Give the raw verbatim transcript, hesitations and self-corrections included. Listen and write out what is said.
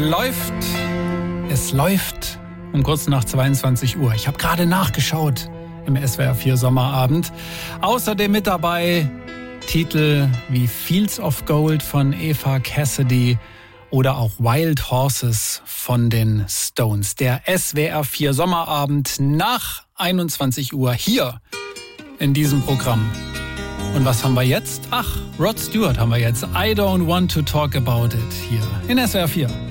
läuft. Es läuft um kurz nach zweiundzwanzig Uhr. Ich habe gerade nachgeschaut im S W R vier Sommerabend. Außerdem mit dabei Titel wie Fields of Gold von Eva Cassidy oder auch Wild Horses von den Stones. Der S W R vier Sommerabend nach einundzwanzig Uhr hier in diesem Programm. Und was haben wir jetzt? Ach, Rod Stewart haben wir jetzt. I don't want to talk about it hier in S W R vier.